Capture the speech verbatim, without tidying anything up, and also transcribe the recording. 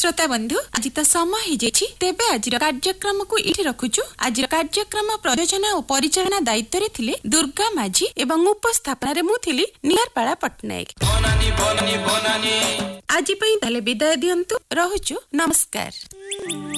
श्रोता बंधु आज तो समय हो जाइए तेबे आज कार्यक्रम को इठी रखुचु। आज कार्यक्रम प्रयोजना और परिचालना दायित्व रे दुर्गा माझी एवं उपस्थापना रे मु थिली निहारपाड़ा पटनायक। बनानी बनानी बनानी आज पई ताले विदाय दियंतु। रहुचु, नमस्कार।